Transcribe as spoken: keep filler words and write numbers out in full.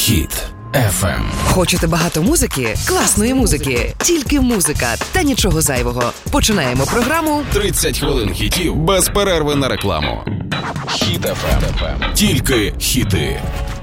Хіт еф ем. Хочете багато музики? Класної музики. Тільки музика та нічого зайвого. Починаємо програму тридцять хвилин хітів без перерви на рекламу. Хіт еф ем. Тільки хіти.